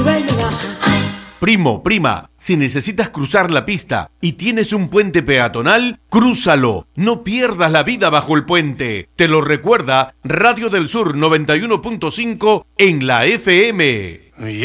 suena. Primo, prima, si necesitas cruzar la pista y tienes un puente peatonal, crúzalo. No pierdas la vida bajo el puente. Te lo recuerda Radio del Sur 91.5 en la FM.